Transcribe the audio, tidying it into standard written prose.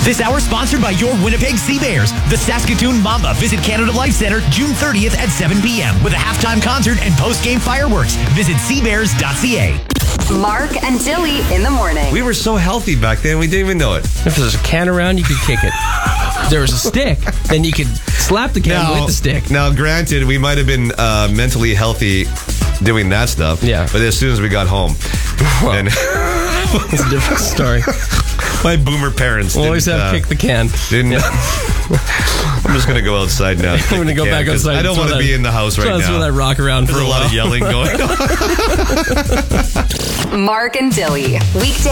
This hour sponsored by your Winnipeg Sea Bears. The Saskatoon Mamba visit Canada Life Center June 30th at 7 p.m. with a halftime concert and post-game fireworks. Visit seabears.ca. Mark and Dilly in the morning. We were so healthy back then, we didn't even know it. If there's a can around, you could kick it. If there was a stick, then you could slap the can with the stick. Now, granted, we might have been mentally healthy doing that stuff. Yeah. But as soon as we got home, and It's a different story. my boomer parents Always have kick the can. Didn't. I'm just going to go outside now. I'm going to go back outside. I don't want to be in the house right now. Throw that rock around for There's a lot of yelling going on. Mark and Dilly. Weekday